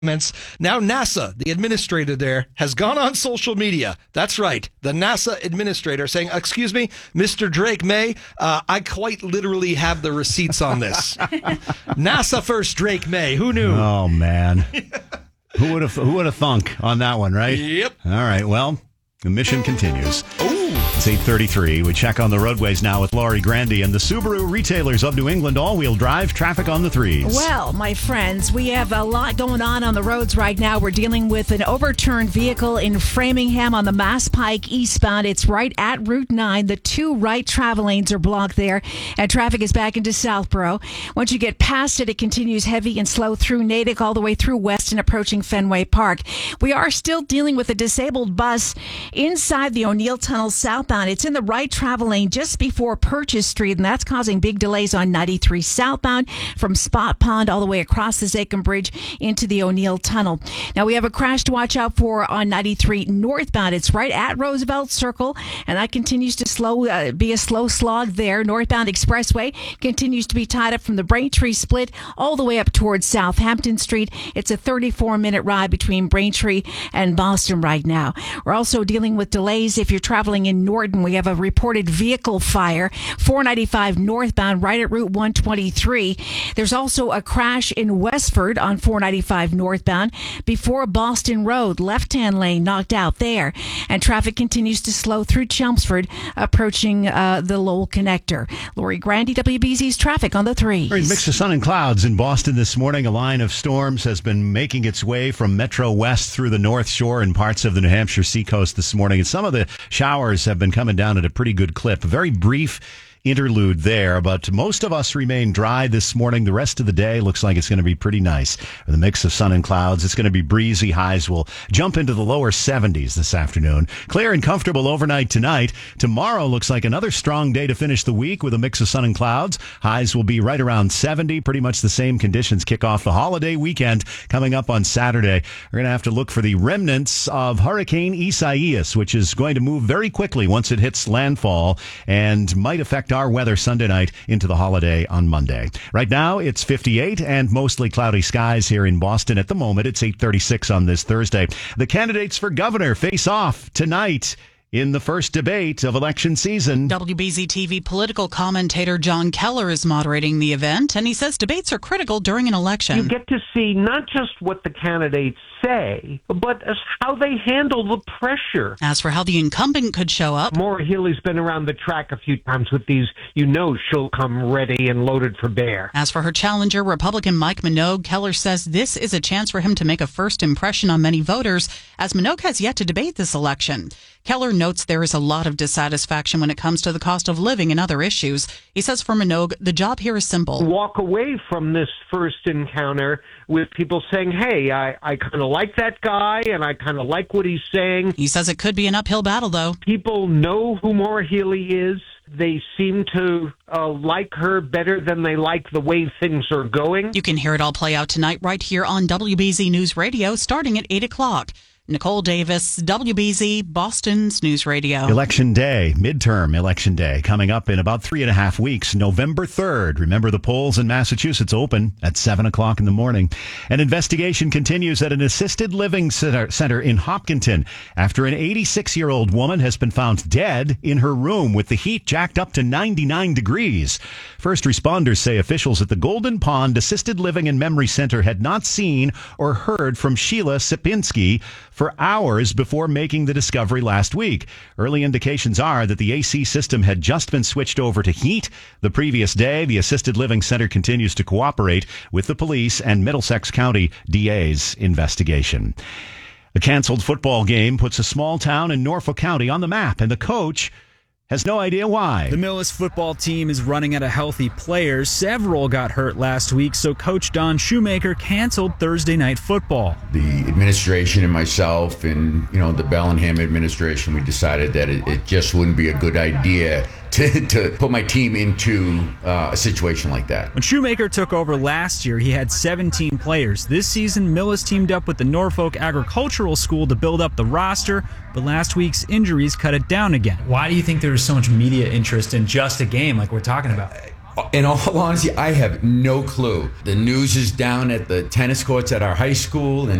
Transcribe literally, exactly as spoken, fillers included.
Now NASA, the administrator there, has gone on social media. That's right. The NASA administrator saying, excuse me, Mister Drake May, uh, I quite literally have the receipts on this. NASA first, Drake May. Who knew? Oh, man. Who would have who would have thunk on that one, right? Yep. All right, well, the mission continues. Ooh. It's eight thirty-three. We check on the roadways now with Laurie Grandy and the Subaru retailers of New England all-wheel drive traffic on the threes. Well, my friends, we have a lot going on on the roads right now. We're dealing with an overturned vehicle in Framingham on the Mass Pike eastbound. It's right at Route nine. The two right travel lanes are blocked there, and traffic is back into Southborough. Once you get past it, it continues heavy and slow through Natick all the way through Weston, approaching Fenway Park. We are still dealing with a disabled bus inside the O'Neill Tunnel southbound. It's in the right travel lane just before Purchase Street, and that's causing big delays on ninety-three southbound from Spot Pond all the way across the Zachem Bridge into the O'Neill Tunnel. Now, we have a crash to watch out for on ninety-three northbound. It's right at Roosevelt Circle, and that continues to slow uh, be a slow slog there. Northbound Expressway continues to be tied up from the Braintree split all the way up towards Southampton Street. It's a thirty-four minute ride between Braintree and Boston right now. We're also dealing with delays if you're traveling in Norton. We have a reported vehicle fire, four ninety-five northbound, right at Route one twenty-three. There's also a crash in Westford on four ninety-five northbound before Boston Road, left-hand lane knocked out there. And traffic continues to slow through Chelmsford, approaching uh, the Lowell Connector. Laurie Grandy, W B Z's traffic on the threes. Right, mix of sun and clouds in Boston this morning. A line of storms has been making its way from Metro West through the North Shore and parts of the New Hampshire seacoast this morning. And some of the showers have been coming down at a pretty good clip. A very brief interlude there, but most of us remain dry this morning. The rest of the day looks like it's going to be pretty nice. With a mix of sun and clouds, it's going to be breezy. Highs will jump into the lower seventies this afternoon. Clear and comfortable overnight tonight. Tomorrow looks like another strong day to finish the week with a mix of sun and clouds. Highs will be right around seventy. Pretty much the same conditions kick off the holiday weekend coming up on Saturday. We're going to have to look for the remnants of Hurricane Isaias, which is going to move very quickly once it hits landfall and might affect our weather Sunday night into the holiday on Monday. Right now, it's fifty-eight and mostly cloudy skies here in Boston. At the moment, it's eight thirty-six on this Thursday. The candidates for governor face off tonight in the first debate of election season. W B Z T V political commentator John Keller is moderating the event, and he says debates are critical during an election. You get to see not just what the candidates say, but as how they handle the pressure. As for how the incumbent could show up, Maura Healey's been around the track a few times with these. You know she'll come ready and loaded for bear. As for her challenger, Republican Mike Minogue, Keller says this is a chance for him to make a first impression on many voters, as Minogue has yet to debate this election. Keller notes there is a lot of dissatisfaction when it comes to the cost of living and other issues. He says for Minogue, the job here is simple. Walk away from this first encounter with people saying, hey, I, I kind of like that guy and I kind of like what he's saying. He says it could be an uphill battle, though. People know who Maura Healey is. They seem to uh, like her better than they like the way things are going. You can hear it all play out tonight right here on W B Z News Radio starting at eight o'clock. Nicole Davis, W B Z, Boston's News Radio. Election Day, midterm Election Day, coming up in about three and a half weeks, November third. Remember, the polls in Massachusetts open at seven o'clock in the morning. An investigation continues at an assisted living center, center in Hopkinton after an eighty-six-year-old woman has been found dead in her room with the heat jacked up to ninety-nine degrees. First responders say officials at the Golden Pond Assisted Living and Memory Center had not seen or heard from Sheila Sipinski for hours before making the discovery last week. Early indications are that the A C system had just been switched over to heat the previous day. The Assisted Living Center continues to cooperate with the police and Middlesex County D A's investigation. The canceled football game puts a small town in Norfolk County on the map, and the coach has no idea why. The Millis football team is running out of healthy players. Several got hurt last week, so Coach Don Shoemaker canceled Thursday night football. The administration and myself and, you know, the Bellingham administration, we decided that it, it just wouldn't be a good idea to, to put my team into uh, a situation like that. When Shoemaker took over last year, he had seventeen players. This season, Millis teamed up with the Norfolk Agricultural School to build up the roster, but last week's injuries cut it down again. Why do you think there was so much media interest in just a game like we're talking about? In all honesty, I have no clue. The news is down at the tennis courts at our high school, and